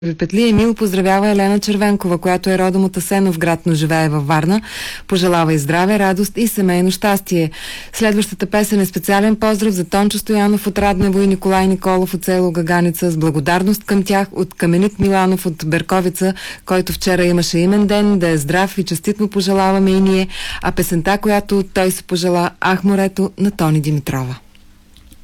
Петли Емил поздравява Елена Червенкова, която е родом от Асеновград, но живее във Варна. Пожелава и здраве, радост и семейно щастие. Следващата песен е специален поздрав за Тончо Стоянов от Раднево и Николай Николов от село Гаганица, с благодарност към тях от Каменит Миланов от Берковица, който вчера имаше имен ден. Да е здрав и честит му пожелаваме и ние. А песента, която той се пожела, Ах, морето, на Тони Димитрова.